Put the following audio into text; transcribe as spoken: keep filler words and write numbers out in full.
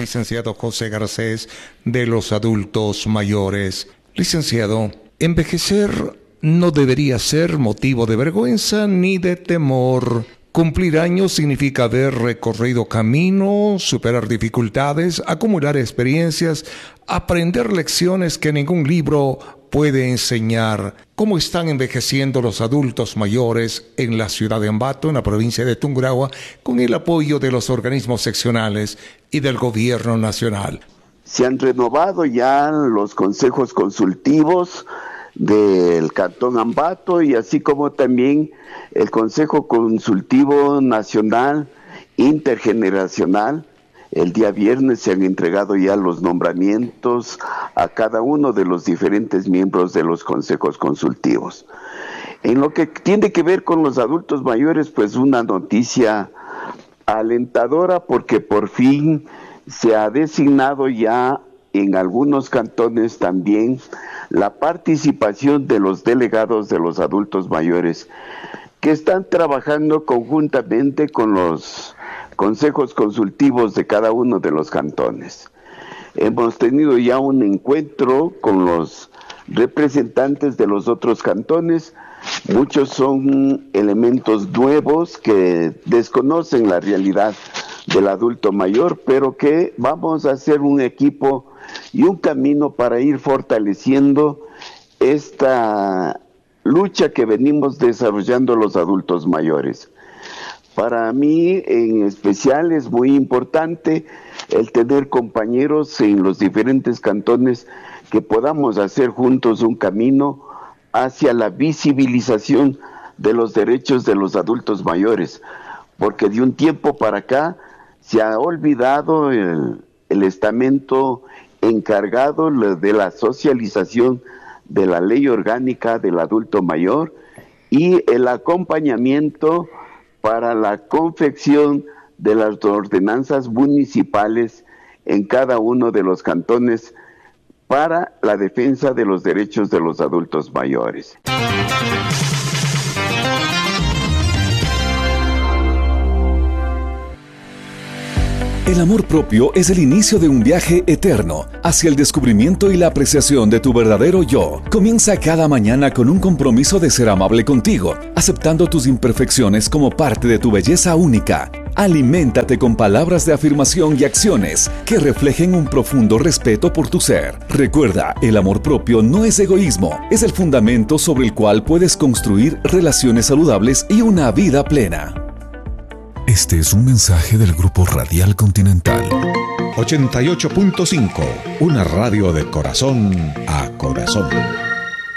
licenciado José Garcés, de los adultos mayores. Licenciado, envejecer no debería ser motivo de vergüenza ni de temor. Cumplir años significa haber recorrido caminos, superar dificultades, acumular experiencias, aprender lecciones que ningún libro puede enseñar. ¿Cómo están envejeciendo los adultos mayores en la ciudad de Ambato, en la provincia de Tungurahua, con el apoyo de los organismos seccionales y del gobierno nacional? Se han renovado ya los consejos consultivos del Cantón Ambato y así como también el Consejo Consultivo Nacional Intergeneracional. El día viernes se han entregado ya los nombramientos a cada uno de los diferentes miembros de los consejos consultivos. En lo que tiene que ver con los adultos mayores, pues una noticia alentadora, porque por fin se ha designado ya en algunos cantones también la participación de los delegados de los adultos mayores, que están trabajando conjuntamente con los consejos consultivos de cada uno de los cantones. Hemos tenido ya un encuentro con los representantes de los otros cantones. Muchos son elementos nuevos que desconocen la realidad del adulto mayor, pero que vamos a hacer un equipo y un camino para ir fortaleciendo esta lucha que venimos desarrollando los adultos mayores. Para mí en especial es muy importante el tener compañeros en los diferentes cantones que podamos hacer juntos un camino hacia la visibilización de los derechos de los adultos mayores, porque de un tiempo para acá se ha olvidado el, el estamento encargado de la socialización de la ley orgánica del adulto mayor y el acompañamiento para la confección de las ordenanzas municipales en cada uno de los cantones para la defensa de los derechos de los adultos mayores. El amor propio es el inicio de un viaje eterno hacia el descubrimiento y la apreciación de tu verdadero yo. Comienza cada mañana con un compromiso de ser amable contigo, aceptando tus imperfecciones como parte de tu belleza única. Aliméntate con palabras de afirmación y acciones que reflejen un profundo respeto por tu ser. Recuerda, el amor propio no es egoísmo, es el fundamento sobre el cual puedes construir relaciones saludables y una vida plena. Este es un mensaje del Grupo Radial Continental. ochenta y ocho punto cinco, una radio de corazón a corazón.